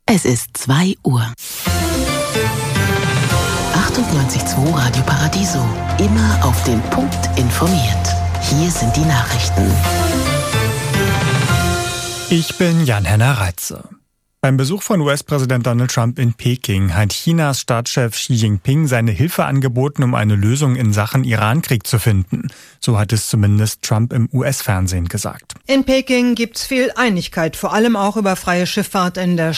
Es ist 2 Uhr. 98.2 Radio Paradiso. Immer auf den Punkt informiert. Hier sind die Nachrichten. Ich bin Jan-Henner Reitze. Beim Besuch von US-Präsident Donald Trump in Peking hat Chinas Staatschef Xi Jinping seine Hilfe angeboten, um eine Lösung in Sachen Irankrieg zu finden. So hat es zumindest Trump im US-Fernsehen gesagt. In Peking gibt's viel Einigkeit, vor allem auch über freie Schifffahrt in der